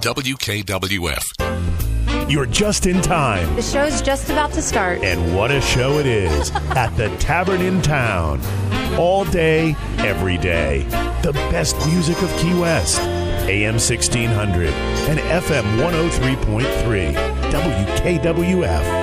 WKWF. You're just in time. The show's just about to start. And what a show it is at the Tavern in Town. All day, every day. The best music of Key West. AM 1600 and FM 103.3. WKWF.